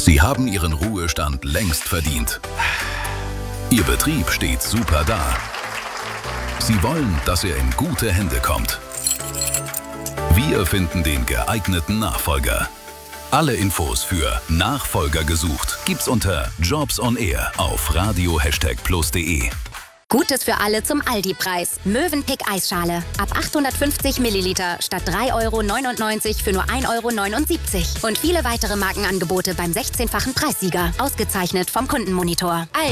Sie haben Ihren Ruhestand längst verdient. Ihr Betrieb steht super da. Sie wollen, dass er in gute Hände kommt. Wir finden den geeigneten Nachfolger. Alle Infos für Nachfolger gesucht gibt's unter Jobs on Air auf radio#plus.de. Gutes für alle zum Aldi-Preis. Mövenpick Eisschale. Ab 850 Milliliter statt 3,99 € für nur 1,79 €. Und viele weitere Markenangebote beim 16-fachen Preissieger. Ausgezeichnet vom Kundenmonitor.